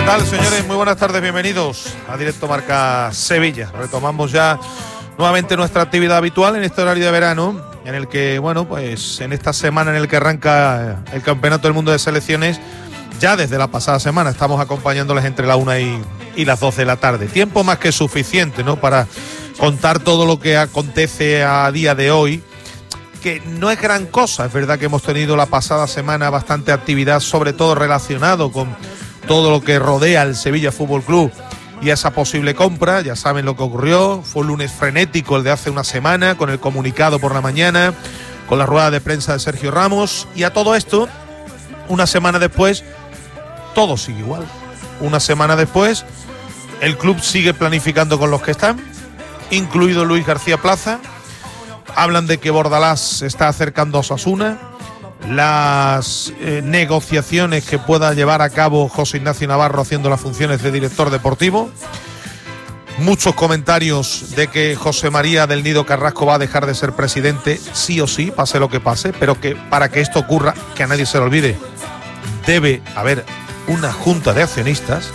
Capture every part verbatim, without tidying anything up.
tal, señores? Muy buenas tardes, bienvenidos a Directo Marca Sevilla. Retomamos ya nuevamente nuestra actividad habitual en este horario de verano, en el que, bueno, pues en esta semana en el que arranca el Campeonato del Mundo de Selecciones, ya desde la pasada semana estamos acompañándoles entre la una y, y las doce de la tarde. Tiempo más que suficiente, ¿no?, para contar todo lo que acontece a día de hoy, que no es gran cosa. Es verdad que hemos tenido la pasada semana bastante actividad, sobre todo relacionado con todo lo que rodea al Sevilla Fútbol Club y esa posible compra. Ya saben lo que ocurrió, fue un lunes frenético el de hace una semana, con el comunicado por la mañana, con la rueda de prensa de Sergio Ramos, y a todo esto, una semana después, todo sigue igual. Una semana después, el club sigue planificando con los que están, incluido Luis García Plaza. Hablan de que Bordalás se está acercando a Osasuna. Las eh, negociaciones que pueda llevar a cabo José Ignacio Navarro haciendo las funciones de director deportivo. Muchos comentarios de que José María del Nido Carrasco va a dejar de ser presidente sí o sí, pase lo que pase, pero que para que esto ocurra, que a nadie se lo olvide, debe haber una junta de accionistas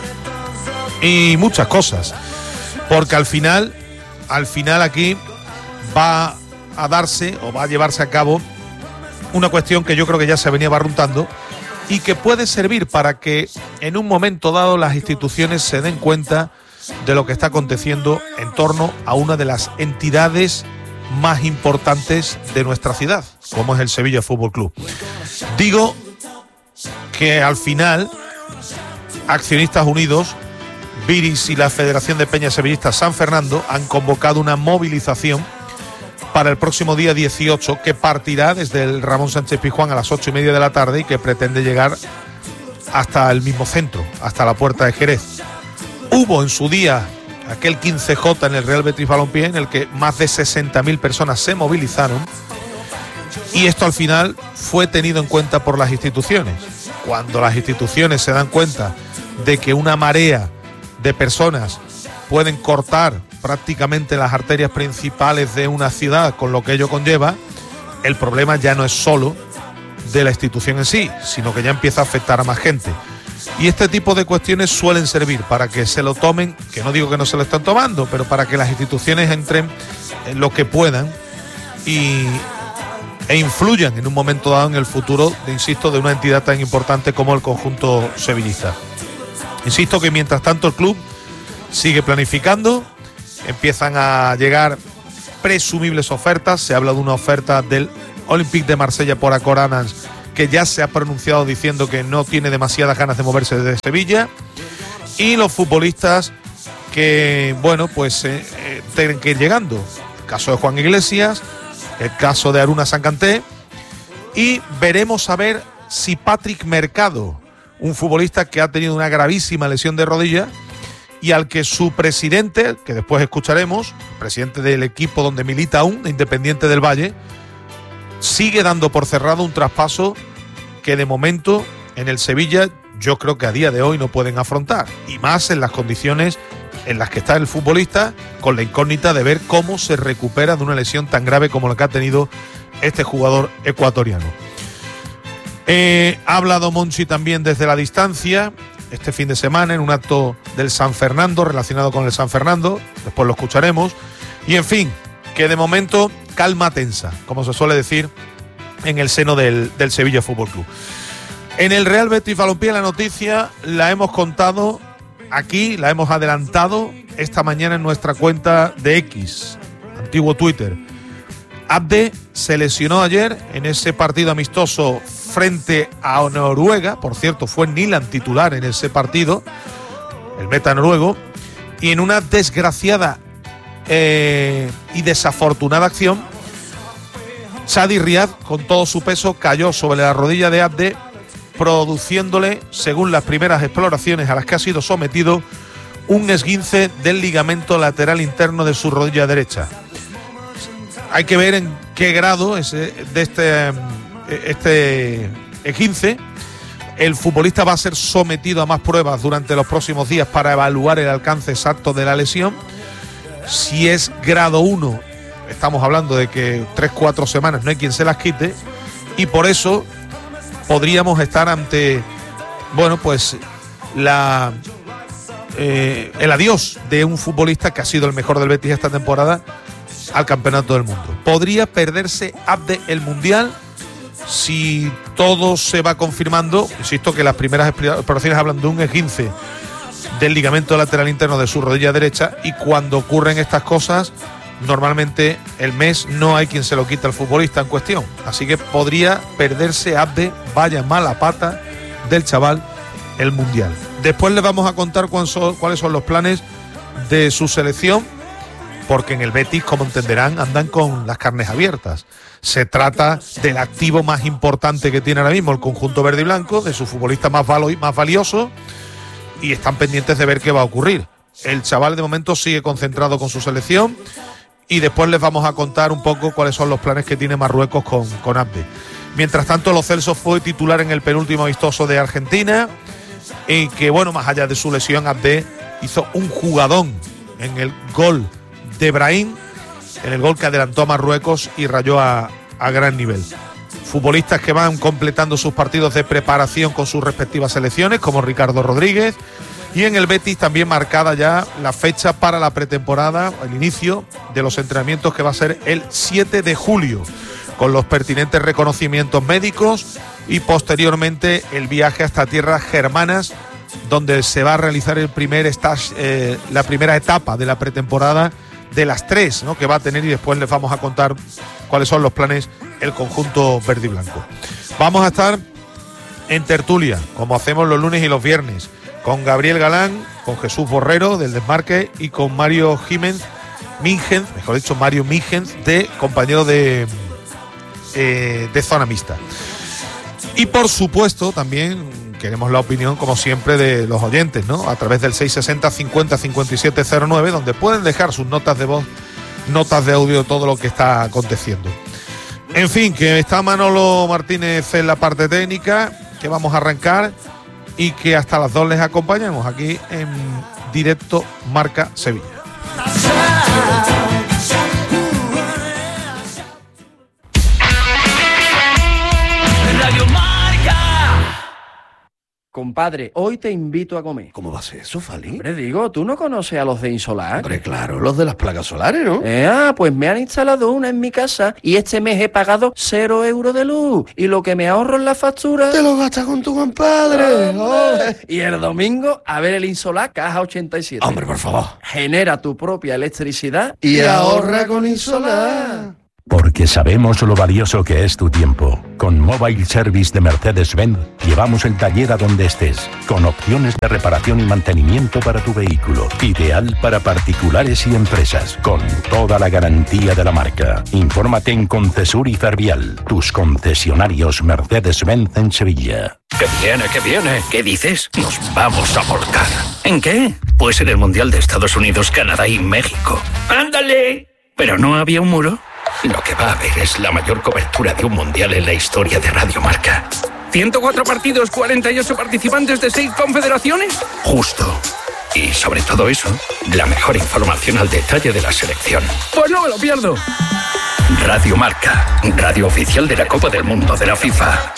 y muchas cosas, porque al final, al final aquí va a darse o va a llevarse a cabo una cuestión que yo creo que ya se venía barruntando y que puede servir para que en un momento dado las instituciones se den cuenta de lo que está aconteciendo en torno a una de las entidades más importantes de nuestra ciudad, como es el Sevilla Fútbol Club. Digo que al final Accionistas Unidos, Viris y la Federación de Peñas Sevillistas San Fernando han convocado una movilización para el próximo día dieciocho, que partirá desde el Ramón Sánchez Pizjuán a las ocho y media de la tarde y que pretende llegar hasta el mismo centro, hasta la Puerta de Jerez. Hubo en su día aquel quince J en el Real Betis Balompié, en el que más de sesenta mil personas se movilizaron, y esto al final fue tenido en cuenta por las instituciones. Cuando las instituciones se dan cuenta de que una marea de personas pueden cortar prácticamente las arterias principales de una ciudad, con lo que ello conlleva, el problema ya no es solo de la institución en sí, sino que ya empieza a afectar a más gente. Y este tipo de cuestiones suelen servir para que se lo tomen, que no digo que no se lo están tomando, pero para que las instituciones entren en lo que puedan y, e influyan en un momento dado en el futuro, de, insisto, de una entidad tan importante como el conjunto sevillista. Insisto que mientras tanto el club sigue planificando. Empiezan a llegar presumibles ofertas. Se habla de una oferta del Olympique de Marsella por Acor Anans, que ya se ha pronunciado diciendo que no tiene demasiadas ganas de moverse desde Sevilla. Y los futbolistas que, bueno, pues eh, eh, tienen que ir llegando. El caso de Juan Iglesias, el caso de Aruna Sancanté. Y veremos a ver si Patrick Mercado, un futbolista que ha tenido una gravísima lesión de rodilla, y al que su presidente, que después escucharemos, presidente del equipo donde milita aún, de Independiente del Valle, sigue dando por cerrado un traspaso que de momento en el Sevilla yo creo que a día de hoy no pueden afrontar, y más en las condiciones en las que está el futbolista, con la incógnita de ver cómo se recupera de una lesión tan grave como la que ha tenido este jugador ecuatoriano. Eh, ha hablado Monchi también desde la distancia este fin de semana en un acto del San Fernando, relacionado con el San Fernando, después lo escucharemos, y en fin, que de momento calma tensa, como se suele decir en el seno del, del Sevilla Fútbol Club. En el Real Betis Balompié la noticia la hemos contado aquí, la hemos adelantado esta mañana en nuestra cuenta de X, antiguo Twitter. Abde se lesionó ayer en ese partido amistoso frente a Noruega. Por cierto, fue Nilan titular en ese partido, el meta noruego, y en una desgraciada eh, y desafortunada acción, Sadi Riad, con todo su peso, cayó sobre la rodilla de Abde, produciéndole, según las primeras exploraciones a las que ha sido sometido, un esguince del ligamento lateral interno de su rodilla derecha. Hay que ver en qué grado es de este, este esguince. El futbolista va a ser sometido a más pruebas durante los próximos días para evaluar el alcance exacto de la lesión. Si es grado uno, estamos hablando de que tres cuatro semanas no hay quien se las quite, y por eso podríamos estar ante, bueno, pues la eh, el adiós de un futbolista que ha sido el mejor del Betis esta temporada al campeonato del mundo. Podría perderse Abde el Mundial si todo se va confirmando. Insisto que las primeras exploraciones hablan de un esguince del ligamento lateral interno de su rodilla derecha, y cuando ocurren estas cosas normalmente el mes no hay quien se lo quite al futbolista en cuestión, así que podría perderse Abde, vaya mala pata del chaval, el Mundial. Después les vamos a contar cuáles son, cuáles son los planes de su selección, porque en el Betis, como entenderán, andan con las carnes abiertas. Se trata del activo más importante que tiene ahora mismo el conjunto verde y blanco, de su futbolista más, valo- más valioso, y están pendientes de ver qué va a ocurrir. El chaval de momento sigue concentrado con su selección, y después les vamos a contar un poco cuáles son los planes que tiene Marruecos con, con Abde. Mientras tanto, Lo Celso fue titular en el penúltimo amistoso de Argentina, y que, bueno, más allá de su lesión, Abde hizo un jugadón en el gol de Brahim, en el gol que adelantó a Marruecos y rayó a, a gran nivel. Futbolistas que van completando sus partidos de preparación con sus respectivas selecciones, como Ricardo Rodríguez, y en el Betis también marcada ya la fecha para la pretemporada, el inicio de los entrenamientos, que va a ser el siete de julio, con los pertinentes reconocimientos médicos, y posteriormente el viaje hasta tierras germanas, donde se va a realizar el primer stage, eh, la primera etapa de la pretemporada de las tres, ¿no?, que va a tener, y después les vamos a contar cuáles son los planes el conjunto verde y blanco. Vamos a estar en tertulia, como hacemos los lunes y los viernes, con Gabriel Galán, con Jesús Borrero del Desmarque y con Mario Jiménez, Mingens, mejor dicho Mario Mingens, de compañero de, eh, de Zona Mixta. Y por supuesto también queremos la opinión, como siempre, de los oyentes, ¿no?, a través del seis sesenta cincuenta cincuenta y siete cero nueve, donde pueden dejar sus notas de voz, notas de audio, todo lo que está aconteciendo. En fin, que está Manolo Martínez en la parte técnica, que vamos a arrancar, y que hasta las dos les acompañamos aquí en directo Marca Sevilla. Compadre, hoy te invito a comer. ¿Cómo va a ser eso, Fali? Hombre, digo, ¿tú no conoces a los de Insolar? Hombre, claro, los de las placas solares, ¿no? Eh, ah, pues me han instalado una en mi casa y este mes he pagado cero euros de luz. Y lo que me ahorro en la factura... Te lo gastas con tu compadre. Oh. Y el domingo, a ver el Insolar Caja ochenta y siete. Hombre, por favor. Genera tu propia electricidad y, y ahorra con Insolar. Porque sabemos lo valioso que es tu tiempo. Con Mobile Service de Mercedes-Benz llevamos el taller a donde estés, con opciones de reparación y mantenimiento para tu vehículo. Ideal para particulares y empresas, con toda la garantía de la marca. Infórmate en Concesur y Fervial, tus concesionarios Mercedes-Benz en Sevilla. ¡Que viene, que viene! ¿Qué dices? Nos vamos a volcar. ¿En qué? Pues en el Mundial de Estados Unidos, Canadá y México. ¡Ándale! ¿Pero no había un muro? Lo que va a haber es la mayor cobertura de un mundial en la historia de Radio Marca. ¿ciento cuatro partidos, cuarenta y ocho participantes de seis confederaciones? Justo. Y sobre todo eso, la mejor información al detalle de la selección. ¡Pues no me lo pierdo! Radio Marca, radio oficial de la Copa del Mundo de la FIFA.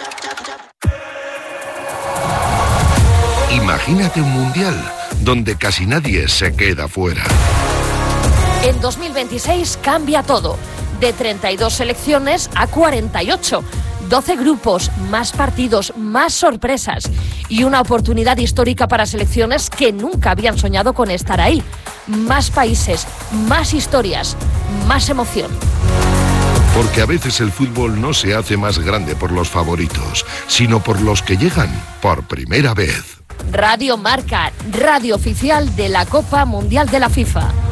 Imagínate un mundial donde casi nadie se queda fuera. En dos mil veintiséis cambia todo. De treinta y dos selecciones a cuarenta y ocho. doce grupos, más partidos, más sorpresas y una oportunidad histórica para selecciones que nunca habían soñado con estar ahí. Más países, más historias, más emoción. Porque a veces el fútbol no se hace más grande por los favoritos, sino por los que llegan por primera vez. Radio Marca, radio oficial de la Copa Mundial de la FIFA.